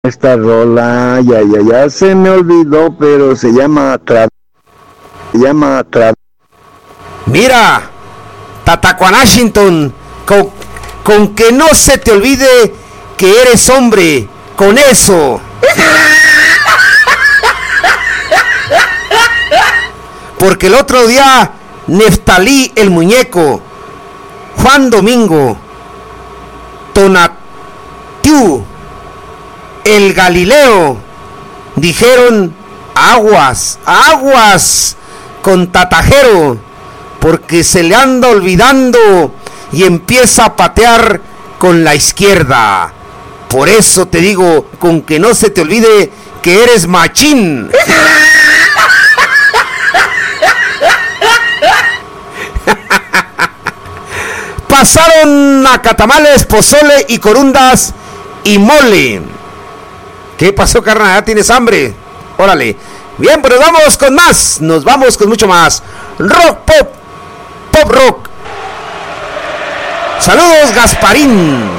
esta rola, ya se me olvidó, pero se llama Mira, Tatacuanashington, con que no se te olvide que eres hombre, con eso. Porque el otro día, Neftalí el muñeco, Juan Domingo, Tonatiuh, el Galileo, dijeron aguas con Tatajero, porque se le anda olvidando y empieza a patear con la izquierda. Por eso te digo, con que no se te olvide que eres machín. Pasaron a catamales, pozole y corundas y mole. ¿Qué pasó, carnal? ¿Ya tienes hambre? Órale. Bien, pues nos vamos con más. Nos vamos con mucho más. Rock, pop rock. Saludos, Gasparín.